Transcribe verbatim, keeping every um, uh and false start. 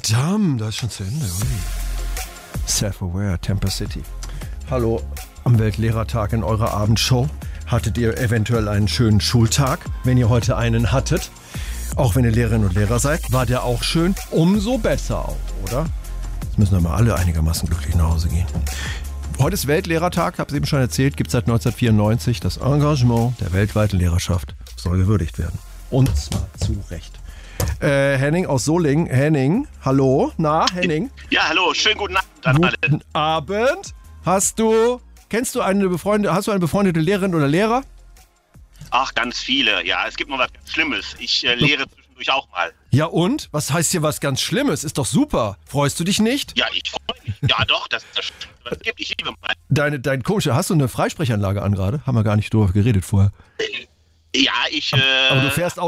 Verdammt, das ist schon zu Ende. Ui. Self-Aware, Temper City. Hallo, am Weltlehrertag in eurer Abendshow. Hattet ihr eventuell einen schönen Schultag, wenn ihr heute einen hattet? Auch wenn ihr Lehrerinnen und Lehrer seid, war der auch schön? Umso besser auch, oder? Jetzt müssen wir mal alle einigermaßen glücklich nach Hause gehen. Heute ist Weltlehrertag, habe es eben schon erzählt, gibt es seit neunzehnhundertvierundneunzig. Das Engagement der weltweiten Lehrerschaft soll gewürdigt werden. Und zwar zu Recht. Äh, Henning aus Solingen. Henning, hallo. Na, Henning? Ja, hallo. Schönen guten Abend an alle. Guten Abend. Hast du, kennst du eine befreundete, hast du eine befreundete Lehrerin oder Lehrer? Ach, ganz viele. Ja, es gibt noch was ganz Schlimmes. Ich äh, lehre zwischendurch auch mal. Ja und? Was heißt hier was ganz Schlimmes? Ist doch super. Freust du dich nicht? Ja, ich freue mich. Ja, doch, das ist das Schlimmste, was es gibt. Ich liebe mal. Deine, dein komischer, hast du eine Freisprechanlage an gerade? Haben wir gar nicht drüber geredet vorher. Ja, ich... Äh, Aber du fährst Auto.